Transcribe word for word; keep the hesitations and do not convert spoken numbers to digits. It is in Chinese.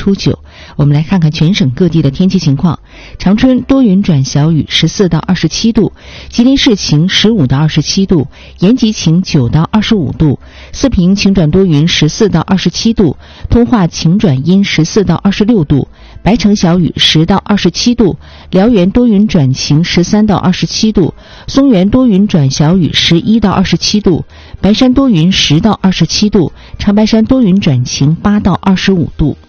初九。我们来看看全省各地的天气情况。长春多云转小雨，十四到二十七度；吉林市晴，十五到二十七度；延吉晴，九到二十五度；四平晴转多云，十四到二十七度；通化晴转阴，十四到二十六度；白城小雨，十到二十七度；辽源多云转晴，十三到二十七度；松原多云转小雨，十一到二十七度；白山多云，十到二十七度；长白山多云转晴，八到二十五度。